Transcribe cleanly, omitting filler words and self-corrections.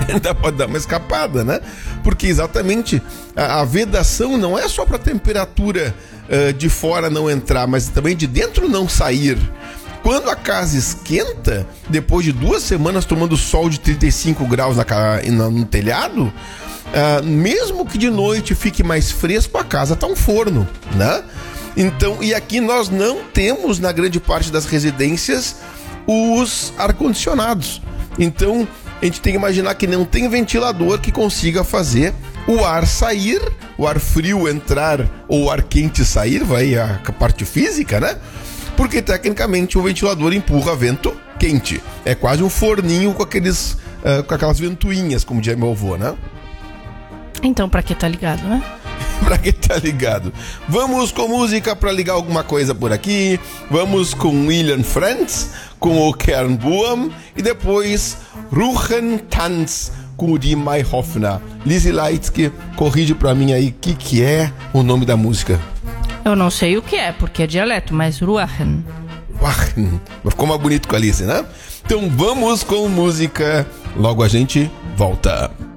Ainda pode dar uma escapada, né? Porque exatamente a vedação não é só para a temperatura de fora não entrar, mas também de dentro não sair. Quando a casa esquenta, depois de 2 semanas tomando sol de 35 graus no telhado, mesmo que de noite fique mais fresco, a casa tá um forno, né? Então, e aqui nós não temos, na grande parte das residências, os ar-condicionados. Então, a gente tem que imaginar que não tem ventilador que consiga fazer o ar sair, o ar frio entrar ou o ar quente sair, vai a parte física, né? Porque tecnicamente o ventilador empurra vento quente. É quase um forninho com aquelas ventoinhas, como dizia meu avô, né? Então, pra que tá ligado, né? Pra que tá ligado? Vamos com música pra ligar alguma coisa por aqui. Vamos com William Frantz, com o Kernboom e depois Ruchentanz com o Die Mayhoffner. Lizzie Leitsky, corrige pra mim aí o que é o nome da música. Eu não sei o que é, porque é dialeto, mas Ruachen. Ficou mais bonito com a Alice, né? Então vamos com música, logo a gente volta.